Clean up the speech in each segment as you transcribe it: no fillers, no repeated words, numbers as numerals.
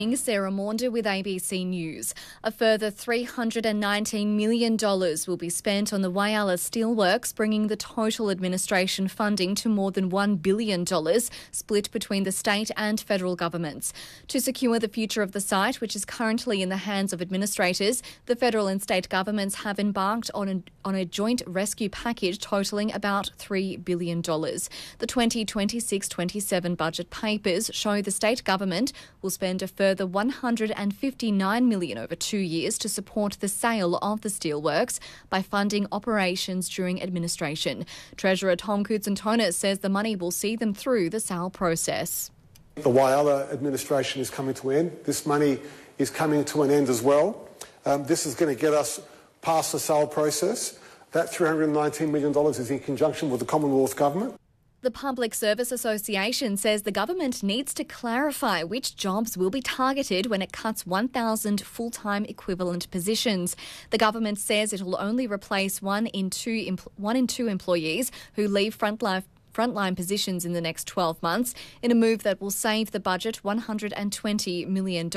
Sarah Maunder with ABC News. A further $319 million will be spent on the Whyalla Steelworks, bringing the total administration funding to more than $1 billion, split between the state and federal governments. To secure the future of the site, which is currently in the hands of administrators, the federal and state governments have embarked on a joint rescue package totalling about $3 billion. The 2026-27 budget papers show the state government will spend a further $159 million over 2 years to support the sale of the steelworks by funding operations during administration. Treasurer Tom Koutsantonis says the money will see them through the sale process. The Whyalla administration is coming to an end. This money is coming to an end as well. This is going to get us past the sale process. That $319 million is in conjunction with the Commonwealth Government. The Public Service Association says the government needs to clarify which jobs will be targeted when it cuts 1,000 full-time equivalent positions. The government says it will only replace one in two employees who leave frontline positions in the next 12 months in a move that will save the budget $120 million.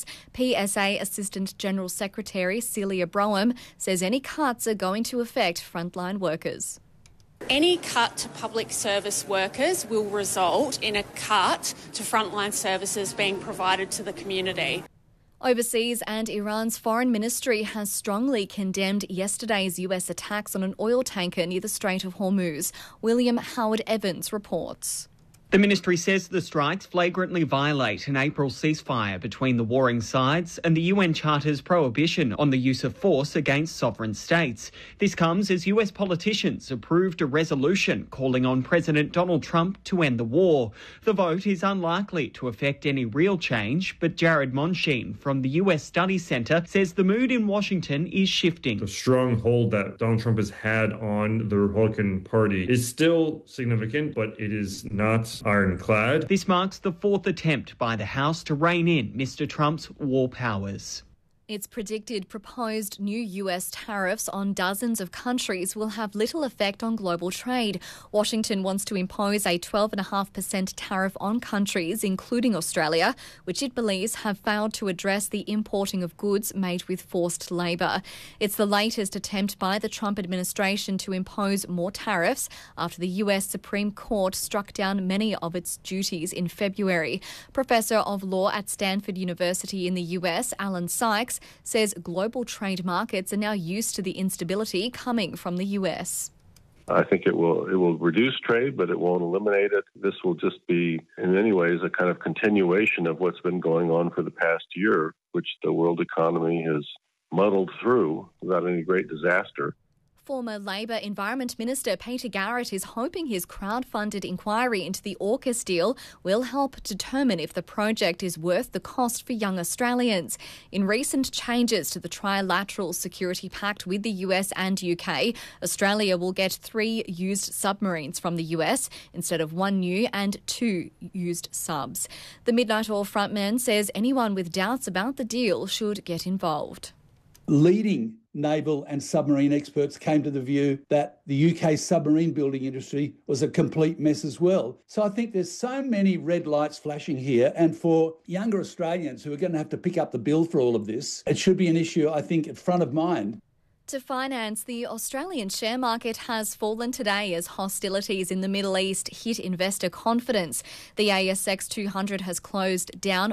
PSA Assistant General Secretary Celia Brougham says any cuts are going to affect frontline workers. Any cut to public service workers will result in a cut to frontline services being provided to the community. Overseas, and Iran's foreign ministry has strongly condemned yesterday's US attacks on an oil tanker near the Strait of Hormuz. William Howard Evans reports. The ministry says the strikes flagrantly violate an April ceasefire between the warring sides and the UN Charter's prohibition on the use of force against sovereign states. This comes as US politicians approved a resolution calling on President Donald Trump to end the war. The vote is unlikely to affect any real change, but Jared Monsheen from the US Study Centre says the mood in Washington is shifting. The strong hold that Donald Trump has had on the Republican Party is still significant, but it is not ironclad. This marks the fourth attempt by the House to rein in Mr. Trump's war powers. It's predicted proposed new US tariffs on dozens of countries will have little effect on global trade. Washington wants to impose a 12.5% tariff on countries, including Australia, which it believes have failed to address the importing of goods made with forced labour. It's the latest attempt by the Trump administration to impose more tariffs after the US Supreme Court struck down many of its duties in February. Professor of Law at Stanford University in the US, Alan Sykes, says global trade markets are now used to the instability coming from the US. I think it will reduce trade, but it won't eliminate it. This will just be, in many ways, a kind of continuation of what's been going on for the past year, which the world economy has muddled through without any great disaster. Former Labor Environment Minister Peter Garrett is hoping his crowd-funded inquiry into the AUKUS deal will help determine if the project is worth the cost for young Australians. In recent changes to the trilateral security pact with the US and UK, Australia will get 3 used submarines from the US instead of 1 new and 2 used subs. The Midnight Oil frontman says anyone with doubts about the deal should get involved. Leading naval and submarine experts came to the view that the UK submarine building industry was a complete mess as well. So I think there's so many red lights flashing here, and for younger Australians who are going to have to pick up the bill for all of this, it should be an issue, I think, at front of mind. To finance, the Australian share market has fallen today as hostilities in the Middle East hit investor confidence. The ASX 200 has closed down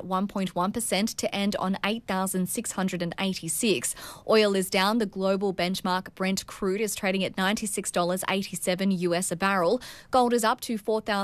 1.1% to end on 8,686. Oil is down. The global benchmark Brent crude is trading at $96.87 US a barrel. Gold is up to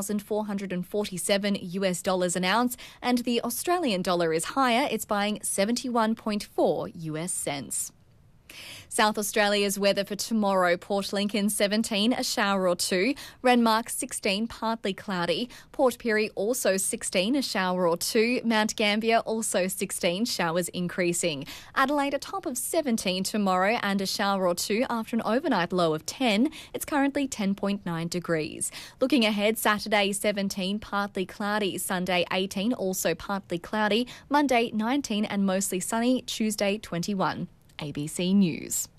$4,447 US dollars an ounce, and the Australian dollar is higher. It's buying 71.4 US cents. South Australia's weather for tomorrow: Port Lincoln 17, a shower or 2. Renmark 16, partly cloudy. Port Pirie also 16, a shower or 2. Mount Gambier also 16, showers increasing. Adelaide a top of 17 tomorrow and a shower or 2 after an overnight low of 10. It's currently 10.9 degrees. Looking ahead, Saturday 17, partly cloudy. Sunday 18, also partly cloudy. Monday 19 and mostly sunny. Tuesday 21. ABC News.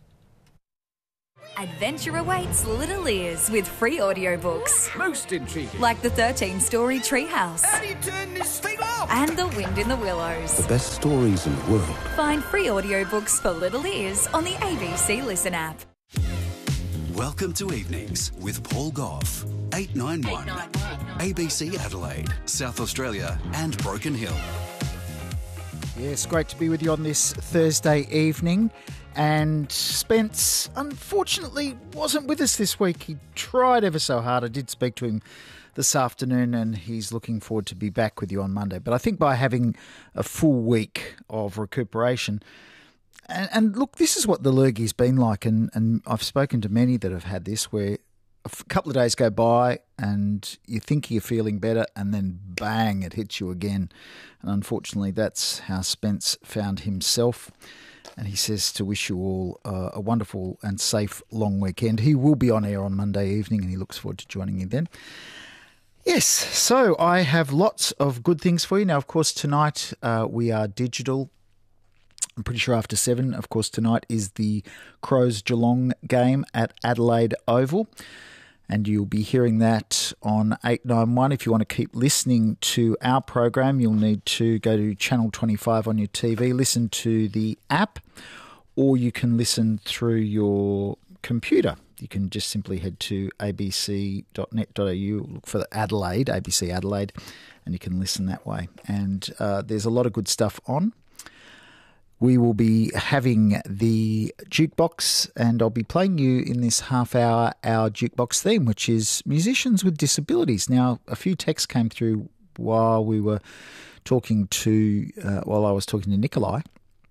Adventure awaits little ears with free audiobooks. Most intriguing. Like the 13-story Treehouse. How do you turn this thing on? and The Wind in the Willows. The best stories in the world. Find free audiobooks for little ears on the ABC Listen app. Welcome to Evenings with Paul Gough. 891. ABC Adelaide, South Australia and Broken Hill. Yes, great to be with you on this Thursday evening. And Spence, unfortunately, wasn't with us this week. He tried ever so hard. I did speak to him this afternoon and he's looking forward to be back with you on Monday. But I think by having a full week of recuperation, and look, this is what the lurgy's been like, and I've spoken to many that have had this, where a couple of days go by and you think you're feeling better and then bang, it hits you again. And unfortunately, that's how Spence found himself. And he says to wish you all a wonderful and safe long weekend. He will be on air on Monday evening and he looks forward to joining you then. Yes, so I have lots of good things for you. Now, of course, tonight we are digital. I'm pretty sure after 7, of course, tonight is the Crows-Geelong game at Adelaide Oval. And you'll be hearing that on 891. If you want to keep listening to our program, you'll need to go to Channel 25 on your TV, listen to the app, or you can listen through your computer. You can just simply head to abc.net.au, look for Adelaide, ABC Adelaide, and you can listen that way. And there's a lot of good stuff on. We will be having the jukebox, and I'll be playing you in this half hour our jukebox theme, which is musicians with disabilities. Now, a few texts came through while we were talking to, while I was talking to Nikolai.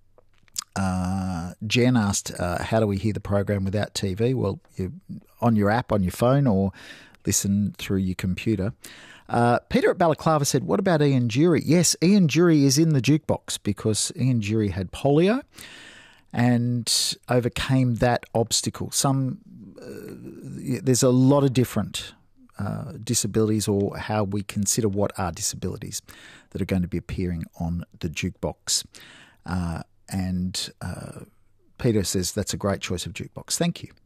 Jen asked, how do we hear the program without TV? Well, you're on your app, on your phone, or listen through your computer. Peter at Balaclava said, what about Ian Dury? Yes, Ian Dury is in the jukebox because Ian Dury had polio and overcame that obstacle. There's a lot of different disabilities, or how we consider what are disabilities, that are going to be appearing on the jukebox. And Peter says that's a great choice of jukebox. Thank you.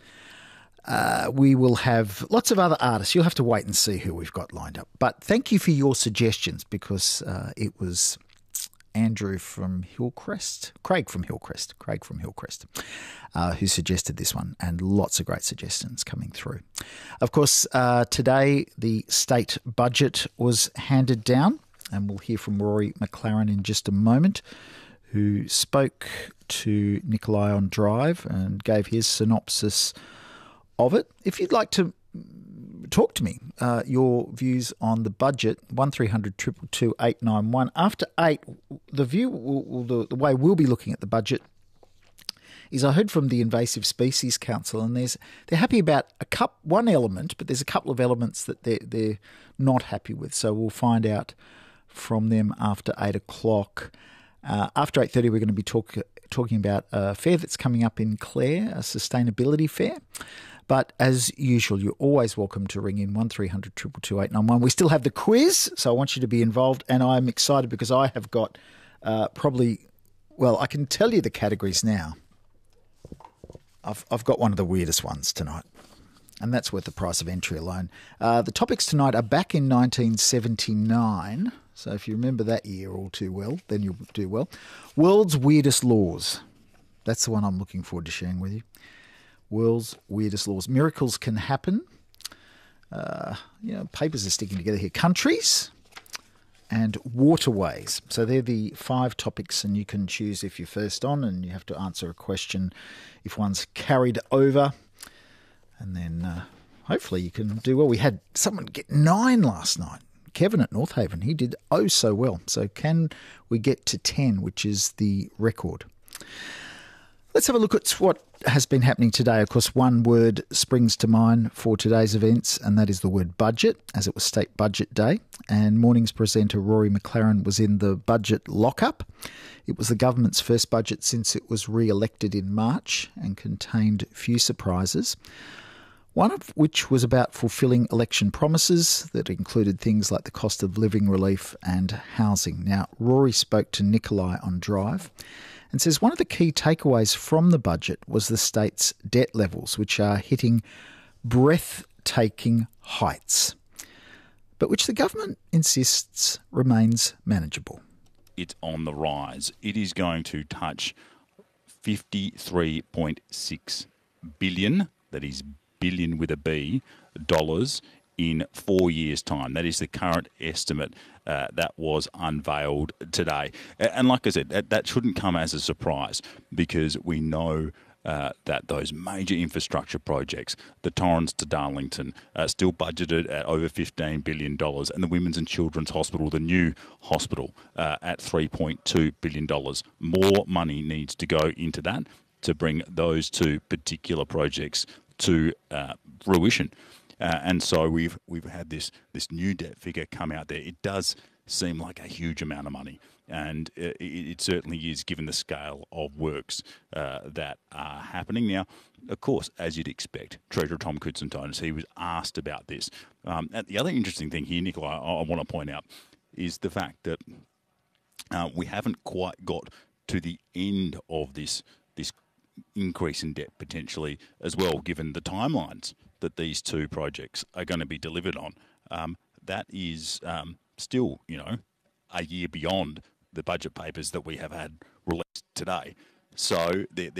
We will have lots of other artists. You'll have to wait and see who we've got lined up. But thank you for your suggestions, because it was Craig from Hillcrest, who suggested this one, and lots of great suggestions coming through. Of course, today the state budget was handed down, and we'll hear from Rory McLaren in just a moment, who spoke to Nikolai on Drive and gave his synopsis of it. If you'd like to talk to me, your views on the budget, 1300 222 891. After 8, the way we'll be looking at the budget is, I heard from the Invasive Species Council, and they're happy about one element, but there's a couple of elements that they're not happy with. So we'll find out from them after 8 o'clock. After 8:30, we're going to be talking about a fair that's coming up in Clare, a sustainability fair. But as usual, you're always welcome to ring in 1300 222 891. We still have the quiz, so I want you to be involved. And I'm excited because I have got I can tell you the categories now. I've got one of the weirdest ones tonight, and that's worth the price of entry alone. The topics tonight are back in 1979. So if you remember that year all too well, then you'll do well. World's weirdest laws. That's the one I'm looking forward to sharing with you. World's weirdest laws. Miracles can happen. Papers are sticking together here. Countries and waterways. So they're the 5 topics, and you can choose if you're first on, and you have to answer a question if one's carried over. And then hopefully you can do well. We had someone get 9 last night. Kevin at North Haven, he did so well. So can we get to 10, which is the record? Let's have a look at what has been happening today. Of course, one word springs to mind for today's events, and that is the word budget, as it was State Budget Day. And morning's presenter Rory McLaren was in the budget lockup. It was the government's first budget since it was re-elected in March and contained few surprises, one of which was about fulfilling election promises that included things like the cost of living relief and housing. Now, Rory spoke to Nikolai on Drive and says one of the key takeaways from the budget was the state's debt levels, which are hitting breathtaking heights. but which the government insists remains manageable. It's on the rise. It is going to touch 53.6 billion, that is billion with a B, dollars in 4 years' time. That is the current estimate that was unveiled today. And like I said, that shouldn't come as a surprise, because we know that those major infrastructure projects, the Torrens to Darlington, still budgeted at over $15 billion, and the Women's and Children's Hospital, the new hospital, at $3.2 billion. More money needs to go into that to bring those two particular projects to fruition. And so we've had this new debt figure come out there. It does seem like a huge amount of money, and it certainly is, given the scale of works that are happening. Now, of course, as you'd expect, Treasurer Tom Koutsantonis, he was asked about this. And the other interesting thing here, Nicola, I want to point out, is the fact that we haven't quite got to the end of this increase in debt potentially as well, given the timelines that these two projects are going to be delivered on. That is still, a year beyond the budget papers that we have had released today. So there